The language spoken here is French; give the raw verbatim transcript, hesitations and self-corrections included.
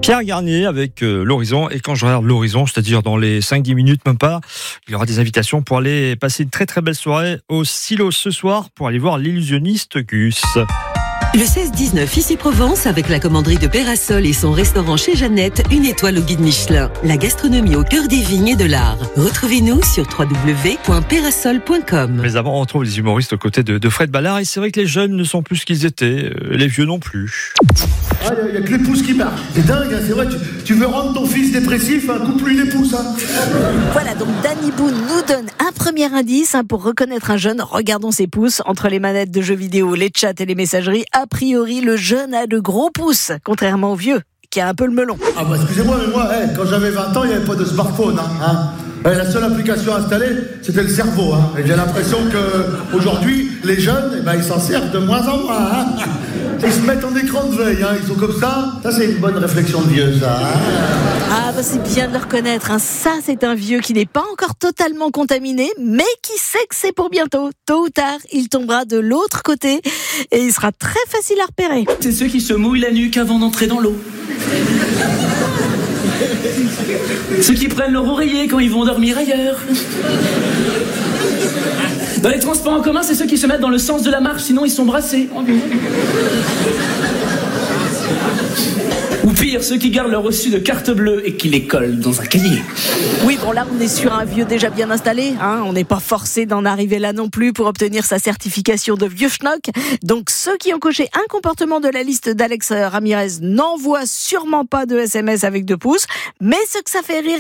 Pierre Garnier avec euh, l'Horizon. Et quand je regarde l'Horizon, c'est-à-dire dans les cinq dix minutes, même pas, il y aura des invitations pour aller passer une très très belle soirée au Silo ce soir pour aller voir l'illusionniste Gus. Le seize dix-neuf, ici Provence, avec la commanderie de Pérasol et son restaurant chez Jeannette, une étoile au guide Michelin. La gastronomie au cœur des vignes et de l'art. Retrouvez-nous sur w w w point pérasol point com. Mais avant, on retrouve les humoristes aux côtés de, de Fred Ballard. Et c'est vrai que les jeunes ne sont plus ce qu'ils étaient, euh, les vieux non plus. Il ah, n'y a, a que les pouces qui marchent. C'est dingue, hein, c'est vrai. Tu, tu veux rendre ton fils dépressif, hein, coupe-lui les pouces. Hein. Voilà, donc Danny Boone nous donne un premier indice hein, pour reconnaître un jeune. Regardons ses pouces. Entre les manettes de jeux vidéo, les chats et les messageries, a priori, le jeune a de gros pouces, contrairement au vieux, qui a un peu le melon. Ah bah excusez-moi, mais moi, hey, quand j'avais vingt ans, il n'y avait pas de smartphone. Hein, hein. La seule application installée, c'était le cerveau. Hein. Et j'ai l'impression qu'aujourd'hui, les jeunes, eh ben, ils s'en servent de moins en moins. Hein. Ils se mettent en écran de veille, hein. Ils sont comme ça. Ça, c'est une bonne réflexion de vieux, ça. Hein. Ah, bah c'est bien de le reconnaître. Hein. Ça, c'est un vieux qui n'est pas encore totalement contaminé, mais qui sait que c'est pour bientôt. Tôt ou tard, il tombera de l'autre côté et il sera très facile à repérer. C'est ceux qui se mouillent la nuque avant d'entrer dans l'eau. Ceux qui prennent leur oreiller quand ils vont dormir ailleurs. Dans les transports en commun, c'est ceux qui se mettent dans le sens de la marche, sinon ils sont brassés. Ou pire, ceux qui gardent leur reçu de carte bleue et qui les collent dans un cahier. Oui, bon là, on est sur un vieux déjà bien installé. Hein, on n'est pas forcé d'en arriver là non plus pour obtenir sa certification de vieux schnock. Donc ceux qui ont coché un comportement de la liste d'Alex Ramirez n'envoient sûrement pas de S M S avec deux pouces. Mais ce que ça fait rire